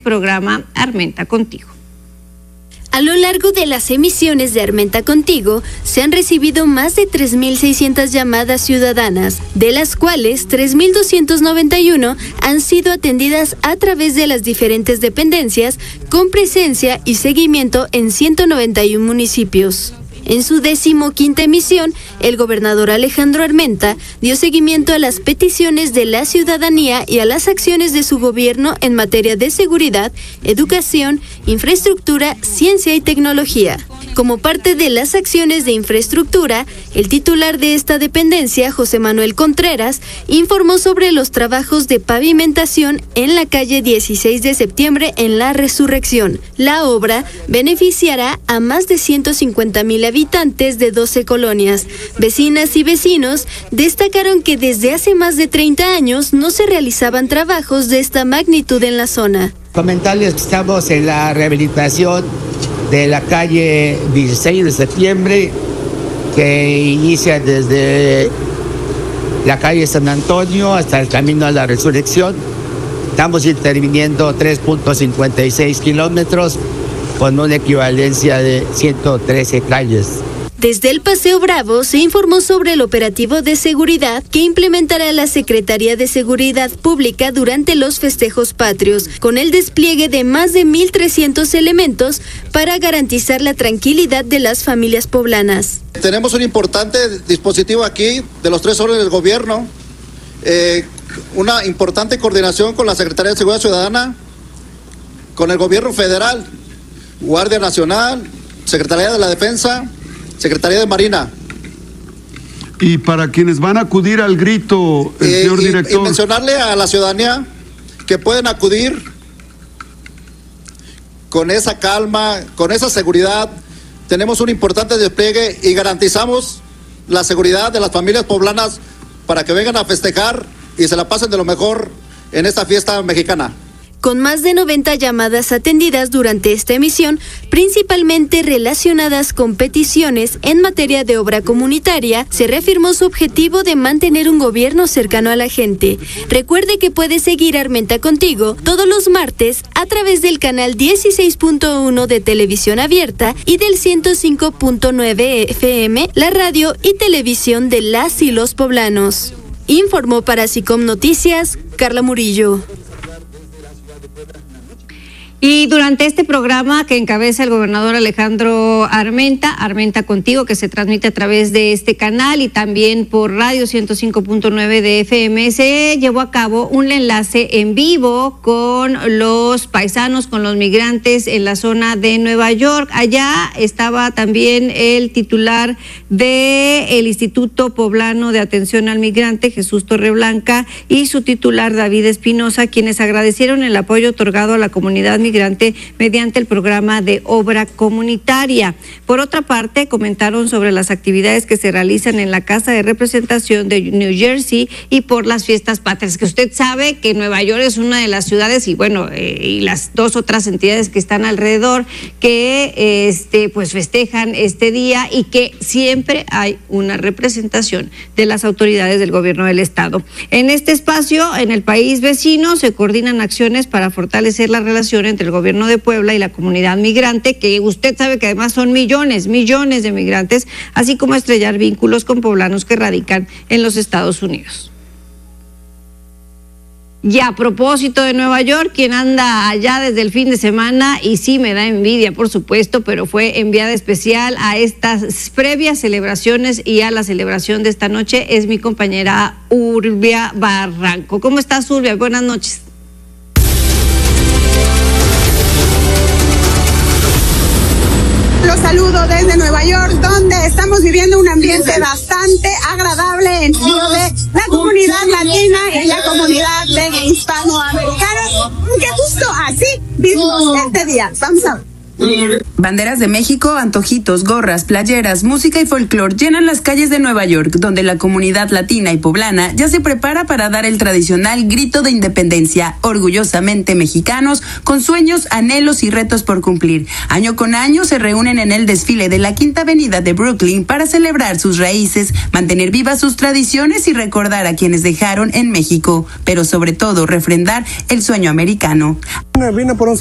Programa Armenta Contigo. A lo largo de las emisiones de Armenta Contigo, se han recibido más de 3.600 llamadas ciudadanas, de las cuales 3.291 han sido atendidas a través de las diferentes dependencias, con presencia y seguimiento en 191 municipios. En su 15ª emisión, el gobernador Alejandro Armenta dio seguimiento a las peticiones de la ciudadanía y a las acciones de su gobierno en materia de seguridad, educación, infraestructura, ciencia y tecnología. Como parte de las acciones de infraestructura, el titular de esta dependencia, José Manuel Contreras, informó sobre los trabajos de pavimentación en la calle 16 de septiembre en La Resurrección. La obra beneficiará a más de 150,000 habitantes de 12 colonias. Vecinas y vecinos destacaron que desde hace más de 30 años no se realizaban trabajos de esta magnitud en la zona. Comentarles que estamos en la rehabilitación de la calle 16 de septiembre, que inicia desde la calle San Antonio hasta el camino a la Resurrección. Estamos interviniendo 3.56 kilómetros con una equivalencia de 113 calles. Desde el Paseo Bravo se informó sobre el operativo de seguridad que implementará la Secretaría de Seguridad Pública durante los festejos patrios, con el despliegue de más de 1,300 elementos para garantizar la tranquilidad de las familias poblanas. Tenemos un importante dispositivo aquí de los 3 órdenes del gobierno, una importante coordinación con la Secretaría de Seguridad Ciudadana, con el gobierno federal, Guardia Nacional, Secretaría de la Defensa, Secretaría de Marina. Y para quienes van a acudir al grito, señor director. Y mencionarle a la ciudadanía que pueden acudir con esa calma, con esa seguridad. Tenemos un importante despliegue y garantizamos la seguridad de las familias poblanas para que vengan a festejar y se la pasen de lo mejor en esta fiesta mexicana. Con más de 90 llamadas atendidas durante esta emisión, principalmente relacionadas con peticiones en materia de obra comunitaria, se reafirmó su objetivo de mantener un gobierno cercano a la gente. Recuerde que puede seguir Armenta Contigo todos los martes a través del canal 16.1 de Televisión Abierta y del 105.9 FM, la radio y televisión de las y los poblanos. Informó para SICOM Noticias, Carla Murillo. Y durante este programa que encabeza el gobernador Alejandro Armenta, Armenta Contigo, que se transmite a través de este canal y también por radio 105.9 de FM, se llevó a cabo un enlace en vivo con los paisanos, con los migrantes en la zona de Nueva York. Allá estaba también el titular del Instituto Poblano de Atención al Migrante, Jesús Torreblanca, y su titular, David Espinosa, quienes agradecieron el apoyo otorgado a la comunidad migrante mediante el programa de obra comunitaria. Por otra parte, comentaron sobre las actividades que se realizan en la Casa de Representación de New Jersey y por las fiestas patrias, que usted sabe que Nueva York es una de las ciudades y bueno, y las 2 otras entidades que están alrededor que pues festejan este día y que siempre hay una representación de las autoridades del gobierno del estado. En este espacio, en el país vecino, se coordinan acciones para fortalecer la relación entre el gobierno de Puebla y la comunidad migrante, que usted sabe que además son millones de migrantes, así como estrellar vínculos con poblanos que radican en los Estados Unidos. Y a propósito de Nueva York, quien anda allá desde el fin de semana, y sí me da envidia, por supuesto, pero fue enviada especial a estas previas celebraciones y a la celebración de esta noche, es mi compañera Urbia Barranco. ¿Cómo estás, Urbia? Buenas noches. Los saludo desde Nueva York, donde estamos viviendo un ambiente bastante agradable en medio de la comunidad latina y la comunidad de hispanoamericanos, que justo así vivimos este día. Vamos a ver. Banderas de México, antojitos, gorras, playeras, música y folclor llenan las calles de Nueva York, donde la comunidad latina y poblana ya se prepara para dar el tradicional grito de independencia, orgullosamente mexicanos, con sueños, anhelos y retos por cumplir. Año con año se reúnen en el desfile de la Quinta Avenida de Brooklyn para celebrar sus raíces, mantener vivas sus tradiciones y recordar a quienes dejaron en México, pero sobre todo refrendar el sueño americano. Vine por un